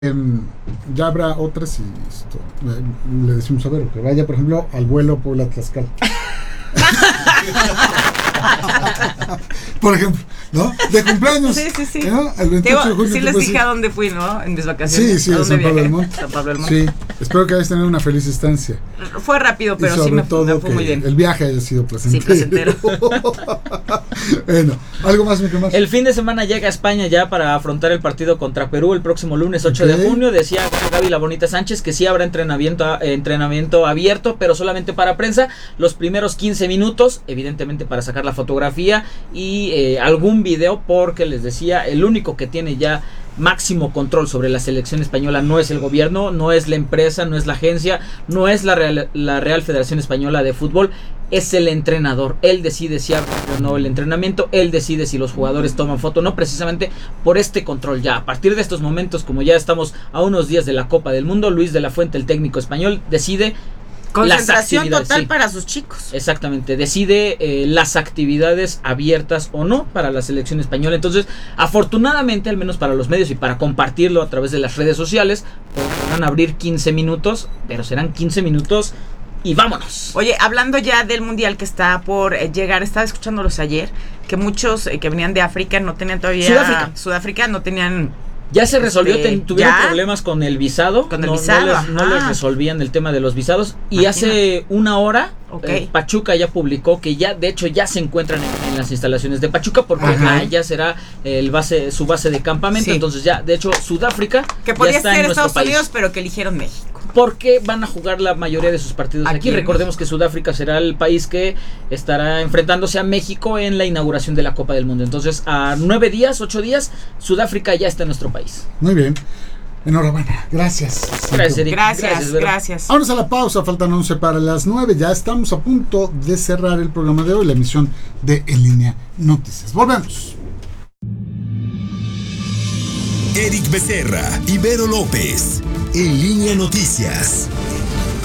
Ya habrá otras y le decimos a ver que vaya, por ejemplo, al vuelo Puebla-Tlaxcala. Por ejemplo, ¿no? De cumpleaños. Sí. ¿No? El 28 de junio. Sí les dije a dónde fui, ¿no? En mis vacaciones. Sí, ¿A dónde San Pablo del viajé? Monte. San Pablo del Monte. Sí, espero que hayas tenido una feliz estancia. Fue rápido, pero y sobre sí me todo fue muy bien. El viaje haya sido placentero. Sí, placentero. Bueno, algo más, Miguel Más. El fin de semana llega a España ya para afrontar el partido contra Perú el próximo lunes 8 de junio. Decía Gaby La Bonita Sánchez que sí habrá entrenamiento abierto, pero solamente para prensa. Los primeros 15 minutos, evidentemente para sacar la fotografía y algún video, porque les decía, el único que tiene ya máximo control sobre la selección española no es el gobierno, no es la empresa, no es la agencia, no es la Real Federación Española de Fútbol, es el entrenador. Él decide si abre o no el entrenamiento, él decide si los jugadores toman foto o no, precisamente por este control ya. A partir de estos momentos, como ya estamos a unos días de la Copa del Mundo, Luis de la Fuente, el técnico español, decide concentración total para sus chicos. Exactamente, decide las actividades abiertas o no para la selección española. Entonces, afortunadamente, al menos para los medios y para compartirlo a través de las redes sociales, podrán abrir 15 minutos, pero serán 15 minutos y vámonos. Oye, hablando ya del mundial que está por llegar, estaba escuchándolos ayer, que muchos que venían de África no tenían todavía... Sudáfrica no tenían... Ya se resolvió, tuvieron ¿ya? Problemas con el visado. Con el visado, no les resolvían el tema de los visados. Y hace una hora, Pachuca ya publicó que ya, de hecho, ya se encuentran en las instalaciones de Pachuca, porque allá será su base de campamento. Sí. Entonces ya, de hecho, Sudáfrica que podía ya está ser en Estados país. Unidos, pero que eligieron México. Porque van a jugar la mayoría de sus partidos aquí. Recordemos que Sudáfrica será el país que estará enfrentándose a México en la inauguración de la Copa del Mundo. Entonces, a 8 días, Sudáfrica ya está en nuestro país. Muy bien. Enhorabuena. Gracias. Gracias, Eric. Gracias. Vamos a la pausa. Faltan 11 para las 9. Ya estamos a punto de cerrar el programa de hoy, la emisión de En Línea Noticias. Volvemos. Eric Becerra, Ibero López, En Línea Noticias.